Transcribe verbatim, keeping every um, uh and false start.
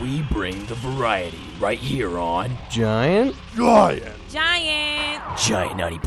We bring the variety right here on Giant? Giant. Giant. Giant Nutty